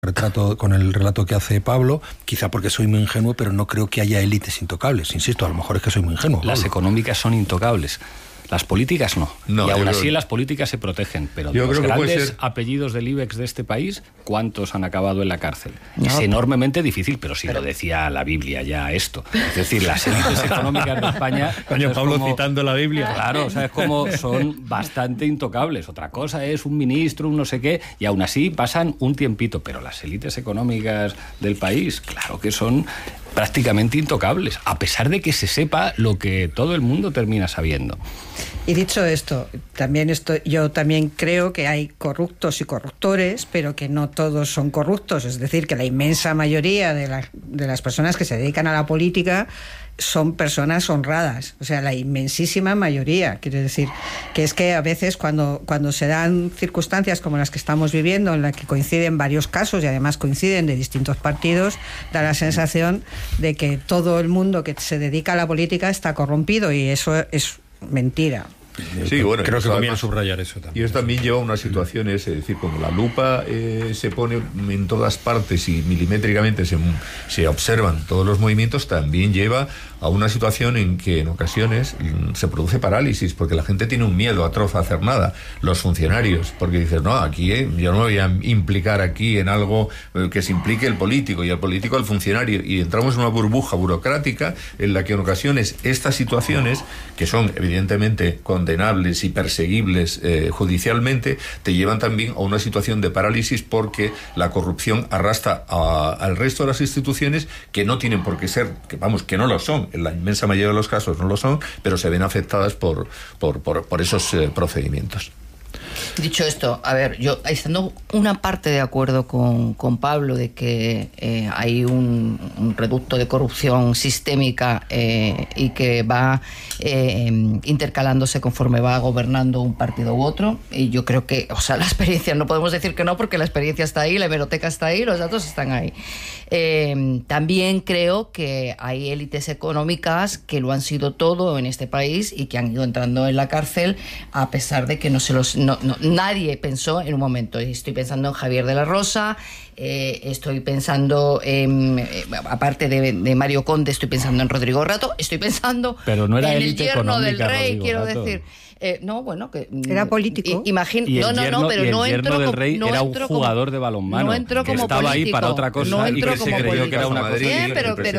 con el relato que hace Pablo, quizá porque soy muy ingenuo, pero no creo que haya élites intocables. Insisto, a lo mejor es que soy muy ingenuo. Las económicas son intocables. Las políticas no. Y aún así las políticas se protegen. Pero de los grandes apellidos del IBEX de este país, ¿cuántos han acabado en la cárcel? No. Es enormemente difícil, pero si lo decía la Biblia ya esto. Es decir, las élites económicas de España... Coño, Pablo citando la Biblia. Claro, ¿sabes cómo son bastante intocables? Otra cosa es un ministro, un no sé qué, y aún así pasan un tiempito. Pero las élites económicas del país, claro que son prácticamente intocables, a pesar de que se sepa lo que todo el mundo termina sabiendo. Y dicho esto, yo también creo que hay corruptos y corruptores, pero que no todos son corruptos. Es decir, que la inmensa mayoría de las personas que se dedican a la política son personas honradas, o sea, la inmensísima mayoría. Quiero decir que es que a veces cuando se dan circunstancias como las que estamos viviendo, en las que coinciden varios casos y además coinciden de distintos partidos, da la sensación de que todo el mundo que se dedica a la política está corrompido, y eso es mentira. Sí, bueno, creo que conviene subrayar eso también. Y eso también lleva a unas situaciones, es decir, como la lupa se pone en todas partes y milimétricamente se observan todos los movimientos, también lleva a una situación en que en ocasiones se produce parálisis, porque la gente tiene un miedo atroz a hacer nada. Los funcionarios, porque dices, no, aquí yo no me voy a implicar aquí en algo que se implique el político, y el político al funcionario, y entramos en una burbuja burocrática en la que en ocasiones estas situaciones, que son evidentemente condenables y perseguibles judicialmente, te llevan también a una situación de parálisis, porque la corrupción arrastra al resto de las instituciones, que no tienen por qué ser, que no lo son, en la inmensa mayoría de los casos no lo son, pero se ven afectadas por esos procedimientos. Dicho esto, a ver, yo estando una parte de acuerdo con Pablo de que hay un reducto de corrupción sistémica y que va intercalándose conforme va gobernando un partido u otro, y yo creo que, o sea, la experiencia, no podemos decir que no, porque la experiencia está ahí, la hemeroteca está ahí, los datos están ahí. También creo que hay élites económicas que lo han sido todo en este país y que han ido entrando en la cárcel a pesar de que nadie pensó en un momento. Estoy pensando en Javier de la Rosa, estoy pensando aparte de Mario Conde, estoy pensando en Rodrigo Rato, estoy pensando pero no era en élite el yerno del rey, Rodrigo quiero Rato. decir. No, bueno, que era político. Pero no entró del rey no era un jugador de balonmano, no entró que como estaba político, ahí para otra cosa, y que se creyó que era una cosa. Bien,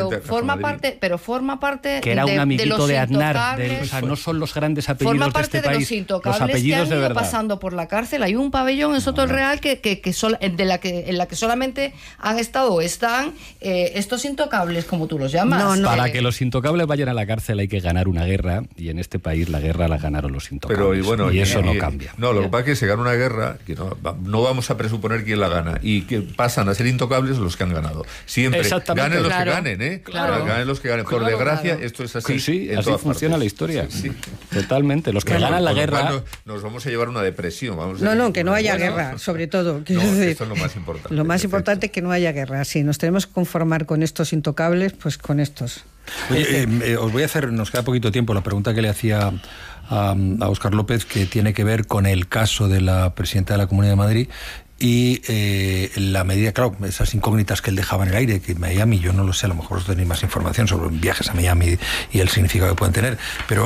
pero forma parte que era un amiguito de Aznar, o sea, no son los grandes apellidos de este país, los intocables, los apellidos que han ido de verdad. pasando por la cárcel. Hay un pabellón en Soto del Real en la que solamente han estado o están estos intocables, como tú los llamas. Para que los intocables vayan a la cárcel hay que ganar una guerra, y en este país la guerra la ganaron los intocables. Pero, y bueno, y eso no cambia. No, lo que pasa es que se gana una guerra, que no vamos a presuponer quién la gana, y que pasan a ser intocables los que han ganado. Siempre ganen los que ganen, ¿eh? Claro. Ganen los que ganen. Por desgracia, esto es así. Sí, en así todas funciona partes. la historia. Sí. Totalmente. Los que ganan la guerra... Nos vamos a llevar una depresión. Que no haya guerra, sobre todo. Esto es lo más importante. Lo más importante es que no haya guerra. Si nos tenemos que conformar con estos intocables, pues con estos. Oye, os voy a hacer, nos queda poquito tiempo, la pregunta que le hacía a Óscar López, que tiene que ver con el caso de la presidenta de la Comunidad de Madrid y la medida, claro, esas incógnitas que él dejaba en el aire, que Miami, yo no lo sé, a lo mejor os tenéis más información sobre viajes a Miami y el significado que pueden tener, pero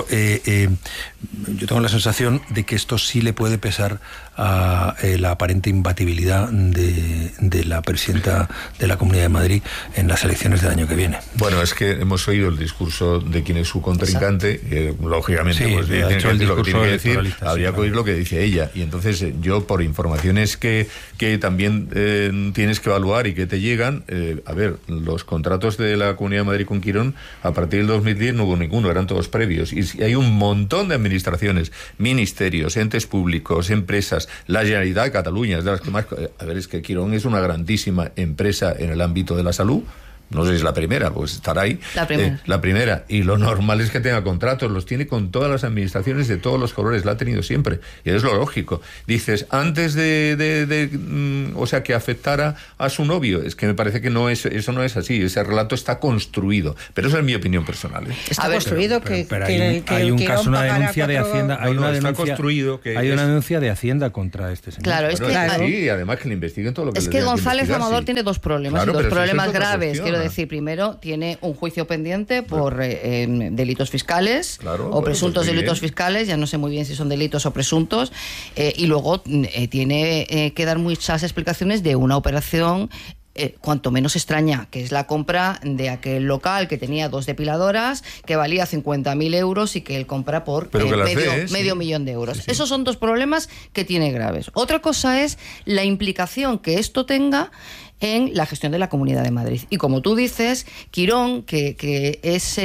yo tengo la sensación de que esto sí le puede pesar a la aparente imbatibilidad de la presidenta de la Comunidad de Madrid en las elecciones del año que viene. Bueno, es que hemos oído el discurso de quien es su contrincante, lógicamente, sí, pues ha hecho el lo que tiene que decir, habría que oír lo que dice ella, y entonces yo, por informaciones que también tienes que evaluar y que te llegan, a ver, los contratos de la Comunidad de Madrid con Quirón, a partir del 2010 no hubo ninguno, eran todos previos, y hay un montón de administraciones, ministerios, entes públicos, empresas. La Generalitat de Cataluña es de las que más... A ver, es que Quirón es una grandísima empresa en el ámbito de la salud, no sé si es la primera, pues estará ahí. La primera. Y lo normal es que tenga contratos, los tiene con todas las administraciones de todos los colores, la ha tenido siempre. Y es lo lógico. Dices, antes o sea, que afectara a su novio, es que me parece que eso no es así, ese relato está construido. Pero esa es mi opinión personal. Está construido pero hay un caso, una denuncia de Hacienda, hay una denuncia de Hacienda contra este señor. Claro, es que sí, además que le investiguen todo lo que es que González Amador tiene dos problemas, dos problemas graves. Quiero decir, primero, tiene un juicio pendiente por delitos fiscales o presuntos delitos fiscales, ya no sé muy bien si son delitos o presuntos, y luego tiene que dar muchas explicaciones de una operación cuanto menos extraña, que es la compra de aquel local que tenía 2 depiladoras, que valía 50.000 euros y que él compra por medio millón de euros. Sí. Esos son dos problemas que tiene graves. Otra cosa es la implicación que esto tenga en la gestión de la Comunidad de Madrid. Y como tú dices, Quirón, que es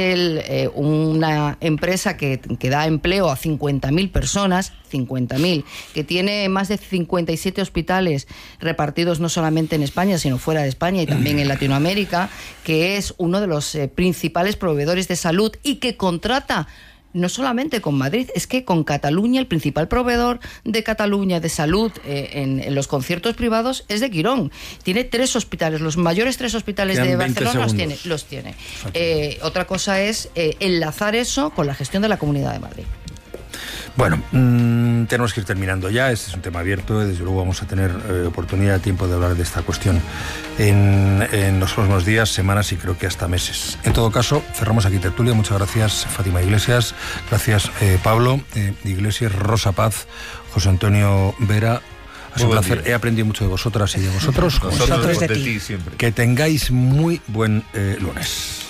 una empresa que da empleo a 50.000 personas, 50.000, que tiene más de 57 hospitales repartidos no solamente en España, sino fuera de España y también en Latinoamérica, que es uno de los principales proveedores de salud y que contrata no solamente con Madrid, es que con Cataluña, el principal proveedor de Cataluña de salud en los conciertos privados es de Quirón. Tiene 3 hospitales, los mayores 3 hospitales de Barcelona los tiene. Otra cosa es enlazar eso con la gestión de la Comunidad de Madrid. Bueno, tenemos que ir terminando ya. Este es un tema abierto y desde luego vamos a tener oportunidad, tiempo de hablar de esta cuestión en los próximos días, semanas y creo que hasta meses. En todo caso, cerramos aquí tertulia. Muchas gracias, Fátima Iglesias. Gracias, Pablo Iglesias, Rosa Paz, José Antonio Vera. Ha sido un placer. He aprendido mucho de vosotras y de vosotros. Nosotros de ti siempre. Que tengáis muy buen lunes.